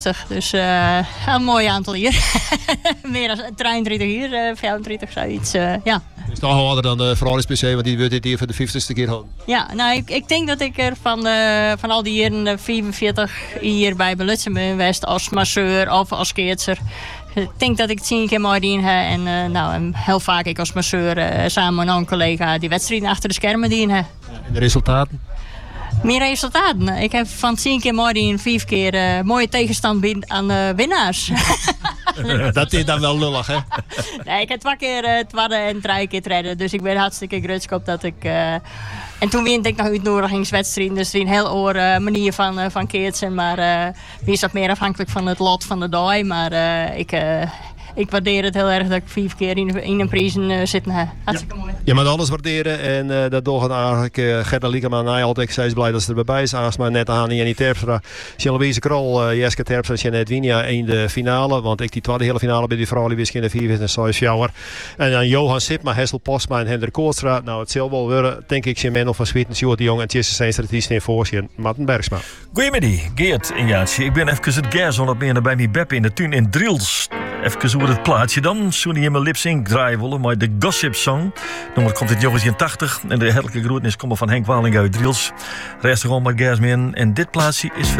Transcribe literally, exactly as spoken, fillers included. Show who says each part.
Speaker 1: Dus uh, een mooi aantal hier. Meer dan drieëndertig hier, uh, vijfendertig zoiets. Uh, ja.
Speaker 2: Is het nog harder dan de Veronis P C, want die wil dit hier voor de vijftigste keer houden.
Speaker 1: Ja, nou ik, ik denk dat ik er van, uh, van al die jaren uh, vierenveertig hier bij Belutsen ben geweest als masseur of als keertser. Ik denk dat ik het tien keer mooi dien heb en uh, nou, heel vaak ik als masseur uh, samen met een collega die wedstrijden achter de schermen dien heb.
Speaker 2: En de resultaten?
Speaker 1: Meer resultaten. Ik heb van tien keer mooi dien vijf keer uh, mooie tegenstand bieden aan uh, winnaars.
Speaker 2: Dat is dan wel lullig, hè?
Speaker 1: Nee, ik heb twee keer uh, twadden en drie keer treden. Dus ik ben hartstikke grutsk op dat ik... Uh... En toen wint ik nog uitnodigingswedstrijden. Dus een heel andere manier van, uh, van keertsen. Maar uh, wie is dat meer afhankelijk van het lot van de dag. Maar uh, ik... Uh... Ik waardeer het heel erg dat ik vijf keer in, in een prijzen uh, zitten heb. Hartstikke ja. mooi.
Speaker 2: Je moet alles waarderen en uh, dat doet eigenlijk uh, Gerda Liekema en hij altijd steeds blij dat ze erbij is. Als maar net aan Jenny Terpstra, Jean-Louise Krol, uh, Jeske Terpstra en Jeanette Winia in de finale. Want ik die tweede hele finale bij die vrouwen wist in de vier en zes jouwer. En dan Johan Sipma, Hessel Postma en Hendrik Koortstra. Nou, het zal wel worden, denk ik, zijn men of van Swieten, Sjoerd de Jong en Tjesse Seenstraat in voorzien. Martin Bergsma.
Speaker 3: Goedemiddag, Geert en Jaatje. Ik ben even het Gerson op meer bij mijn beppe in de tuin in Driels. Even hoe het plaatsje dan. Toen hij in mijn lip-sync draaien willen, maar de Gossip Song. Nummer komt uit jongensjaren tachtig. En de hertelijke groetenis komt van Henk Waling uit Driels. Rest gewoon met Gersmin. En dit plaatsje is voor